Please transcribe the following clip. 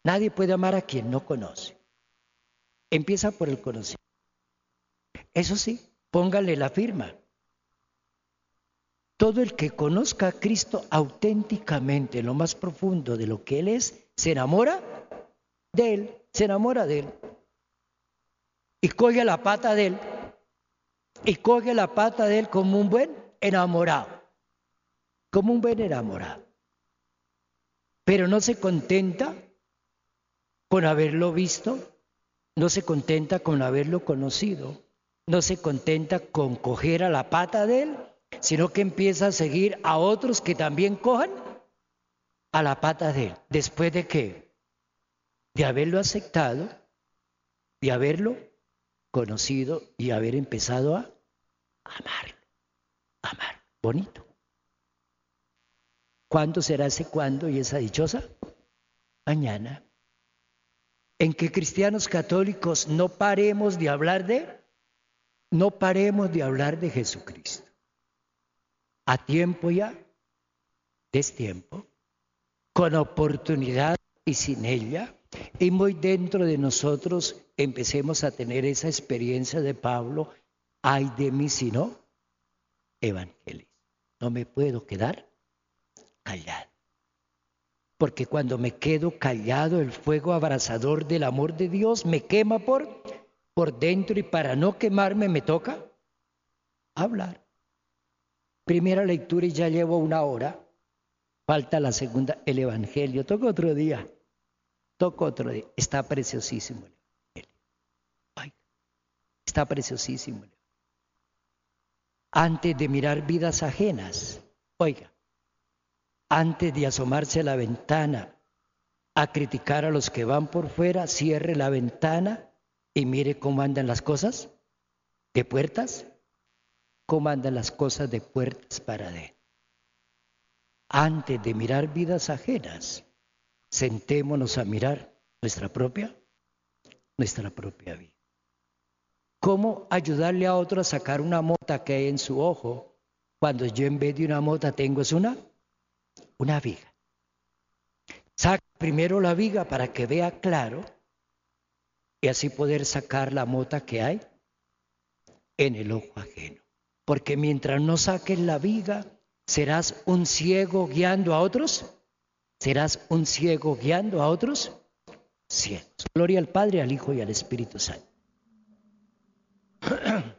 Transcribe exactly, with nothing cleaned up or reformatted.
Nadie puede amar a quien no conoce. Empieza por el conocimiento. Eso sí, póngale la firma. Todo el que conozca a Cristo auténticamente, lo más profundo de lo que Él es, se enamora de Él, se enamora de Él. Y coge la pata de Él, y coge la pata de Él como un buen enamorado, como un buen enamorado. Pero no se contenta con haberlo visto, no se contenta con haberlo conocido, no se contenta con coger a la pata de Él, sino que empieza a seguir a otros que también cojan a la pata de Él. ¿Después de qué? De haberlo aceptado, de haberlo conocido y haber empezado a amarlo, amar, bonito. ¿Cuándo será ese cuándo y esa dichosa? Mañana. En que cristianos católicos no paremos de hablar de, no paremos de hablar de Jesucristo. A tiempo ya, destiempo, con oportunidad y sin ella, y muy dentro de nosotros empecemos a tener esa experiencia de Pablo, ay de mí si no evangelizo. No me puedo quedar callado. Porque cuando me quedo callado, el fuego abrasador del amor de Dios me quema por, por dentro, y para no quemarme me toca hablar. Primera lectura y ya llevo una hora. Falta la segunda, el Evangelio. Toca otro día. Toca otro día. Está preciosísimo el Evangelio. Ay, está preciosísimo. Antes de mirar vidas ajenas, oiga, antes de asomarse a la ventana a criticar a los que van por fuera, cierre la ventana y mire cómo andan las cosas de puertas, cómo andan las cosas de puertas para adentro. Antes de mirar vidas ajenas, sentémonos a mirar nuestra propia, nuestra propia vida. ¿Cómo ayudarle a otro a sacar una mota que hay en su ojo cuando yo en vez de una mota tengo es una, una viga? Saca primero la viga para que vea claro y así poder sacar la mota que hay en el ojo ajeno. Porque mientras no saques la viga, serás un ciego guiando a otros. Serás un ciego guiando a otros ciegos. Gloria al Padre, al Hijo y al Espíritu Santo.